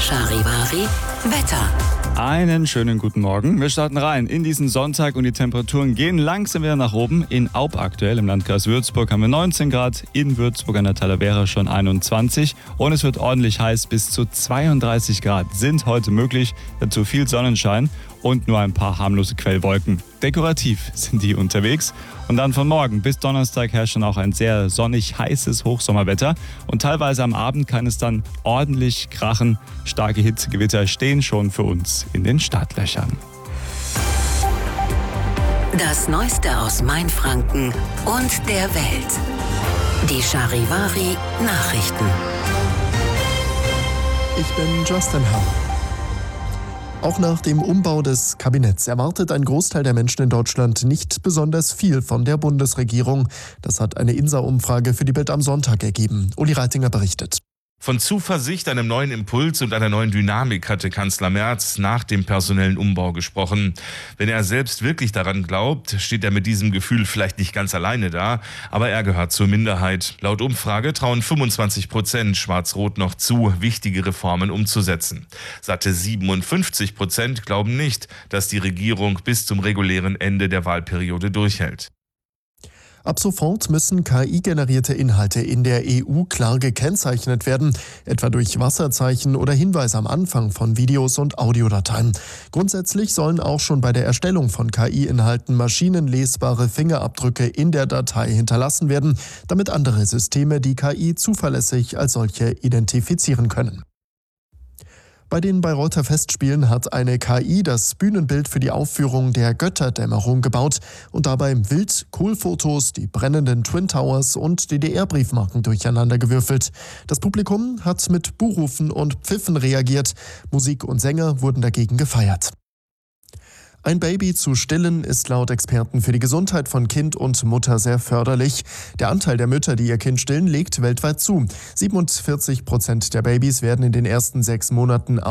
Charivari Wetter. Einen schönen guten Morgen. Wir starten rein in diesen Sonntag und die Temperaturen gehen langsam wieder nach oben. In Aub aktuell im Landkreis Würzburg haben wir 19 Grad, in Würzburg an der Talavera schon 21 und es wird ordentlich heiß. Bis zu 32 Grad sind heute möglich, dazu viel Sonnenschein und nur ein paar harmlose Quellwolken. Dekorativ sind die unterwegs. Und dann von morgen bis Donnerstag herrscht dann auch ein sehr sonnig heißes Hochsommerwetter. Und teilweise am Abend kann es dann ordentlich krachen. Starke Hitzegewitter stehen schon für uns in den Startlöchern. Das Neueste aus Mainfranken und der Welt. Die Charivari Nachrichten. Ich bin Justin Hau. Auch nach dem Umbau des Kabinetts erwartet ein Großteil der Menschen in Deutschland nicht besonders viel von der Bundesregierung. Das hat eine INSA-Umfrage für die Bild am Sonntag ergeben. Uli Reitinger berichtet. Von Zuversicht, einem neuen Impuls und einer neuen Dynamik hatte Kanzler Merz nach dem personellen Umbau gesprochen. Wenn er selbst wirklich daran glaubt, steht er mit diesem Gefühl vielleicht nicht ganz alleine da, aber er gehört zur Minderheit. Laut Umfrage trauen 25% Schwarz-Rot noch zu, wichtige Reformen umzusetzen. Satte 57% glauben nicht, dass die Regierung bis zum regulären Ende der Wahlperiode durchhält. Ab sofort müssen KI-generierte Inhalte in der EU klar gekennzeichnet werden, etwa durch Wasserzeichen oder Hinweise am Anfang von Videos und Audiodateien. Grundsätzlich sollen auch schon bei der Erstellung von KI-Inhalten maschinenlesbare Fingerabdrücke in der Datei hinterlassen werden, damit andere Systeme die KI zuverlässig als solche identifizieren können. Bei den Bayreuther Festspielen hat eine KI das Bühnenbild für die Aufführung der Götterdämmerung gebaut und dabei wild Kohlfotos, die brennenden Twin Towers und DDR-Briefmarken durcheinandergewürfelt. Das Publikum hat mit Buhrufen und Pfiffen reagiert. Musik und Sänger wurden dagegen gefeiert. Ein Baby zu stillen ist laut Experten für die Gesundheit von Kind und Mutter sehr förderlich. Der Anteil der Mütter, die ihr Kind stillen, legt weltweit zu. 47% der Babys werden in den ersten 6 Monaten